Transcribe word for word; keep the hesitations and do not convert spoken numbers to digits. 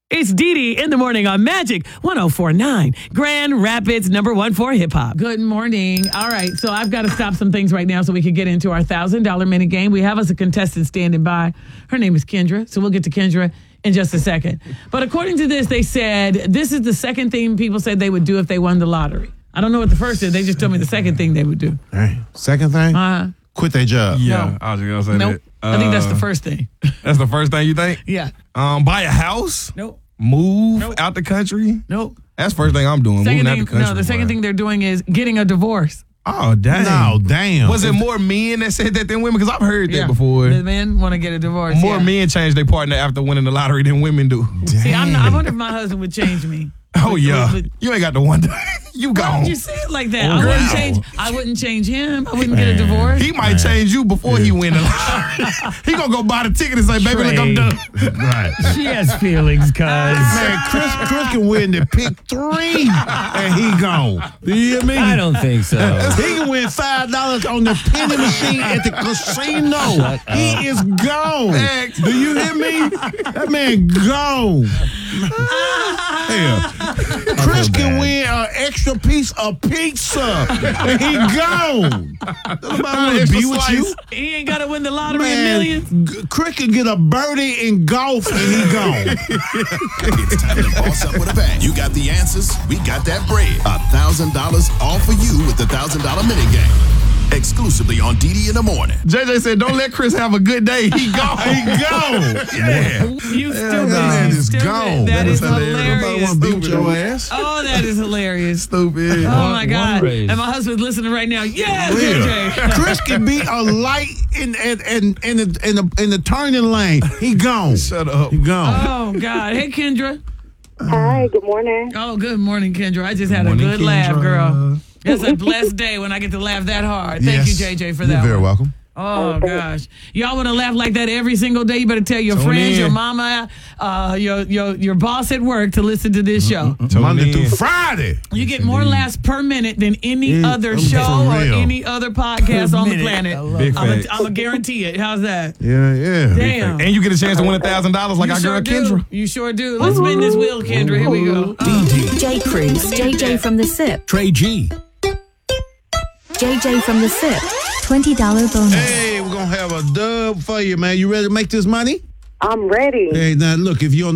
It's Dee Dee in the morning on Magic one oh four point nine, Grand Rapids, number one for hip hop. Good morning. All right, so I've got to stop some things right now so we can get into our one thousand dollars minute game. We have us a contestant standing by. Her name is Kendra, so we'll get to Kendra in just a second. But according to this, they said this is the second thing people said they would do if they won the lottery. I don't know what the first is. They just told me the second thing they would do. Hey, second thing? Uh-huh. Quit their job. Yeah, No. I was just going to say Nope. that. I think that's the Uh, first thing. That's the first thing you think? Yeah. Um, buy a house? Nope. Move Nope. out the country? Nope. That's the first thing I'm doing, Second moving thing, out the country. no, the second boy. thing they're doing is getting a divorce. Oh, dang. No, damn. Was it more men that said that than women? Because I've heard that Yeah. before. The men want to get a divorce. More yeah. men change their partner after winning the lottery than women do. See, I'm not, I wonder if my husband would change me. Oh, Would- yeah. would- You ain't got the one. You Why gone. would you say it like that? Oh, I wouldn't wow. change. I wouldn't change him. I wouldn't get a divorce. He might change you before he win the lottery. He gonna go buy the ticket and say, baby, look, I'm done. Right. She has feelings, cuz. Man, Chris, Chris can win the pick three and he gone. Do you hear me? I don't think so. He can win five dollars on the penny machine at the casino. He is gone. Man. Do you hear me? That man gone. Hell, Chris can win an extra piece of pizza and he gone. Nobody want to be with you. He ain't got to win the lottery in Man, millions. G- Chris can get a birdie in golf and he gone. It's time to boss up with a bang. You got the answers, we got that bread. A thousand dollars all for you with the thousand dollar mini game. Exclusively on D D in the morning. J J said, don't let Chris have a good day. He gone. He gone. Yeah. You stupid. that man You is stupid. gone. That That is is hilarious. hilarious. Nobody want to be with your ass. Oh, that is hilarious. Stupid. Oh, my One God. raise. And my husband's listening right now. Yeah, Yeah. J J. Chris can be a light in in in in the in the, in the turning lane. He gone. Shut up. He gone. Oh, God. Hey, Kendra. Hi, good morning. Oh, good morning, Kendra. I just had Morning, a good laugh, Kendra. girl. It's a blessed day when I get to laugh that hard. Thank Yes. you, J J, for You're that very one. welcome. Oh, gosh. Y'all want to laugh like that every single day? You better tell your Tune friends, in. your mama, uh, your, your your boss at work to listen to this show. Tune Monday in. through Friday. You get more laughs per minute than any Yeah, other I'm show for or real. any other podcast Per on the minute. planet. I love Big I'm facts. going to guarantee it. How's that? Yeah, yeah. Damn. And you get a chance to win a thousand dollars like you our sure girl do. Kendra. You sure do. Let's spin this wheel, Kendra. Here we go. J. Cruz, J J from the S I P. Trey G. J J from the S I P. twenty dollars bonus. Hey, we're gonna have a dub for you, man. You ready to make this money? I'm ready. Hey, now look, if you're